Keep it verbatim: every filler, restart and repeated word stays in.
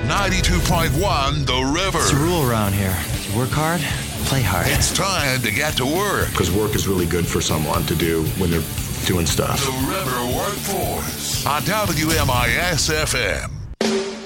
ninety-two point one The River. It's a rule around here. You work hard, play hard. It's time to get to work. Because work is really good for someone to do when they're doing stuff. The River Workforce on W M I S F M.